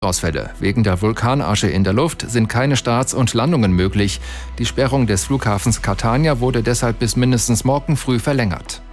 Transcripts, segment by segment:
Ausfälle. Wegen der Vulkanasche in der Luft sind keine Starts und Landungen möglich. Die Sperrung des Flughafens Catania wurde deshalb bis mindestens morgen früh verlängert.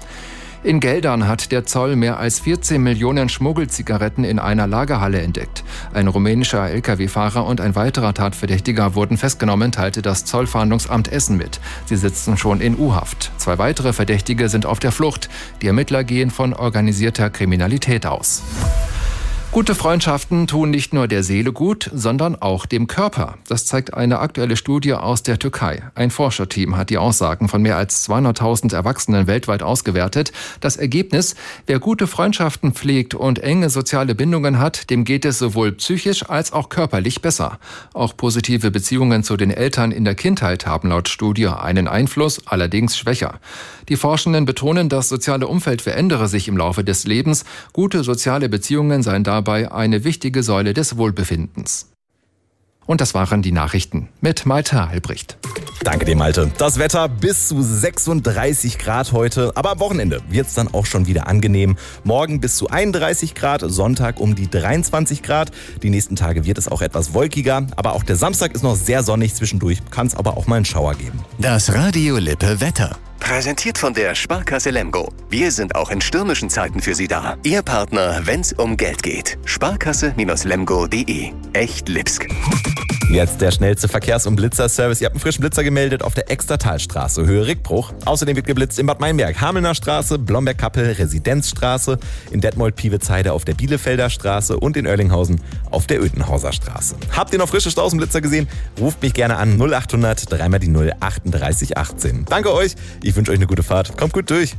In Geldern hat der Zoll mehr als 14 Millionen Schmuggelzigaretten in einer Lagerhalle entdeckt. Ein rumänischer Lkw-Fahrer und ein weiterer Tatverdächtiger wurden festgenommen, teilte das Zollfahndungsamt Essen mit. Sie sitzen schon in U-Haft. 2 weitere Verdächtige sind auf der Flucht. Die Ermittler gehen von organisierter Kriminalität aus. Gute Freundschaften tun nicht nur der Seele gut, sondern auch dem Körper. Das zeigt eine aktuelle Studie aus der Türkei. Ein Forscherteam hat die Aussagen von mehr als 200.000 Erwachsenen weltweit ausgewertet. Das Ergebnis: Wer gute Freundschaften pflegt und enge soziale Bindungen hat, dem geht es sowohl psychisch als auch körperlich besser. Auch positive Beziehungen zu den Eltern in der Kindheit haben laut Studie einen Einfluss, allerdings schwächer. Die Forschenden betonen, das soziale Umfeld verändere sich im Laufe des Lebens. Gute soziale Beziehungen seien dabei eine wichtige Säule des Wohlbefindens. Und das waren die Nachrichten mit Malte Albrecht. Danke dir, Malte. Das Wetter bis zu 36 Grad heute, aber am Wochenende wird es dann auch schon wieder angenehm. Morgen bis zu 31 Grad, Sonntag um die 23 Grad. Die nächsten Tage wird es auch etwas wolkiger, aber auch der Samstag ist noch sehr sonnig. Zwischendurch kann es aber auch mal einen Schauer geben. Das Radio Lippe Wetter. Präsentiert von der Sparkasse Lemgo. Wir sind auch in stürmischen Zeiten für Sie da. Ihr Partner, wenn's um Geld geht. Sparkasse-lemgo.de. Echt Lipsk. Jetzt der schnellste Verkehrs- und Blitzerservice. Ihr habt einen frischen Blitzer gemeldet auf der Extertalstraße, Höhe Rickbruch. Außerdem wird geblitzt in Bad Meinberg, Hamelner Straße, Blomberg-Kappel, Residenzstraße, in Detmold-Piewitzheide auf der Bielefelder Straße und in Oerlinghausen auf der Oetenhauser Straße. Habt ihr noch frische Straßenblitzer gesehen? Ruft mich gerne an 0800 3 die 0 38 18. Danke euch, ich wünsche euch eine gute Fahrt. Kommt gut durch.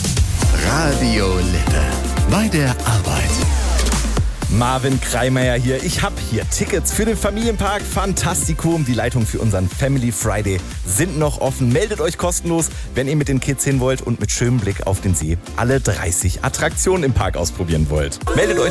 Radio Lippe. Bei der Arbeit. Marvin Kreimeier hier. Ich habe hier Tickets für den Familienpark Fantastikum. Die Leitungen für unseren Family Friday sind noch offen. Meldet euch kostenlos, wenn ihr mit den Kids hin wollt und mit schönem Blick auf den See alle 30 Attraktionen im Park ausprobieren wollt. Meldet euch